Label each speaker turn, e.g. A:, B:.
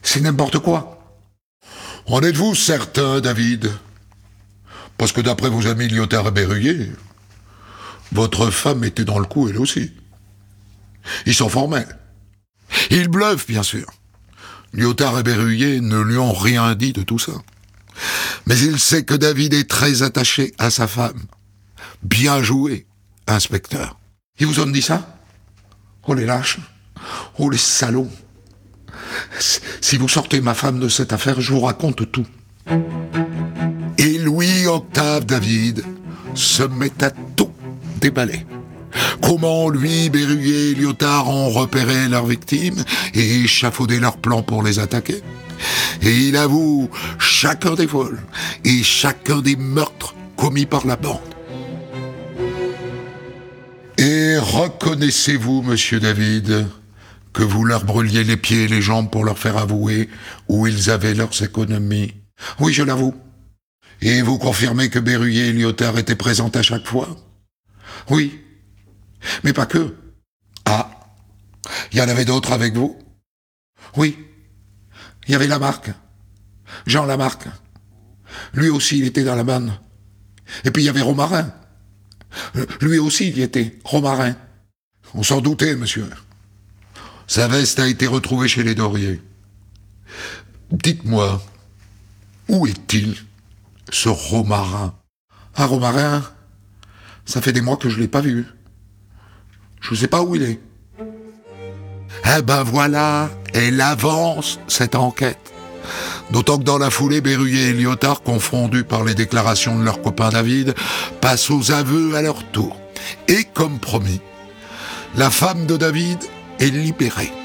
A: C'est n'importe quoi. En êtes-vous certain, David? Parce que d'après vos amis Lyotard et Berruyer, votre femme était dans le coup elle aussi. Ils sont formels. Ils bluffent, bien sûr. Lyotard et Berruyer ne lui ont rien dit de tout ça. Mais il sait que David est très attaché à sa femme. Bien joué, inspecteur. Ils vous ont dit ça? Oh les lâches. Oh les salauds. Si vous sortez ma femme de cette affaire, je vous raconte tout. Et Louis-Octave David se met à tout déballer. Comment lui, Berruyer et Lyotard ont repéré leurs victimes et échafaudé leurs plans pour les attaquer. Et il avoue chacun des vols et chacun des meurtres commis par la bande. Et reconnaissez-vous, monsieur David, que vous leur brûliez les pieds et les jambes pour leur faire avouer où ils avaient leurs économies? Oui, je l'avoue. Et vous confirmez que Berruyer et Lyotard étaient présents à chaque fois? Oui. Mais pas que. Ah, il y en avait d'autres avec vous? Oui. Il y avait Lamarque. Jean Lamarque. Lui aussi, il était dans la bande. Et puis il y avait Romarin. Lui aussi, il y était. Romarin. On s'en doutait, monsieur. Sa veste a été retrouvée chez les Dorier. Dites-moi, où est-il, ce Romarin? Un Romarin, ça fait des mois que je l'ai pas vu. Je sais pas où il est. Eh ben voilà, elle avance, cette enquête. D'autant que dans la foulée, Berruyer et Lyotard, confondus par les déclarations de leur copain David, passent aux aveux à leur tour. Et comme promis, la femme de David est libérée.